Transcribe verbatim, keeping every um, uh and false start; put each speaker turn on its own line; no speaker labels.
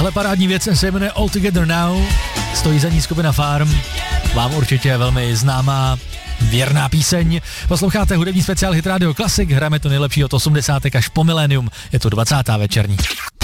Tahle parádní věc se jmenuje All Together Now, stojí za ní skupina Farm, vám určitě velmi známá, věrná píseň. Posloucháte hudební speciál Hit Radio Classic, hrajeme to nejlepší od osmdesátek až po milénium, je to dvacátá večerní.